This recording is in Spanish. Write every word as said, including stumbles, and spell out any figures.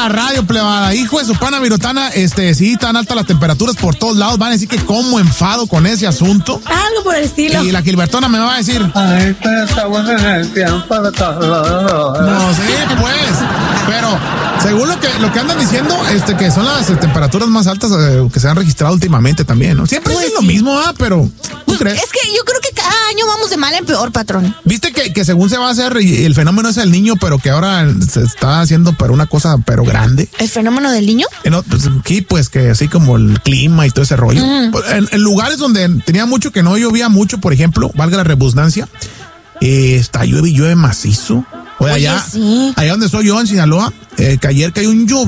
la radio, plebada. Hijo de su pana virotana, este, sí, tan altas las temperaturas por todos lados. Van a decir que como enfado con ese asunto. Algo por el estilo. Y la Gilbertona me va a decir. Ay, pero estamos en el tiempo de todo. No sé, pues. Pero, según lo que, lo que andan diciendo, este, que son las eh, temperaturas más altas eh, que se han registrado últimamente también, ¿no? Siempre Pues es sí. lo mismo, ¿ah? Pero, ¿tú crees? Es que yo creo que cada año vamos de mal en peor, patrón. Viste que, que según se va a hacer, y el fenómeno es el niño, pero que ahora se está haciendo para una cosa, pero grande. ¿El fenómeno del niño? En otros, aquí, pues, que así como el clima y todo ese rollo. Mm. En, en lugares donde tenía mucho que no llovía mucho, por ejemplo, valga la redundancia, eh, está llueve y llueve macizo. O sea, Oye, allá, sí. allá donde soy yo, en Sinaloa, eh, que ayer cayó un lluvia.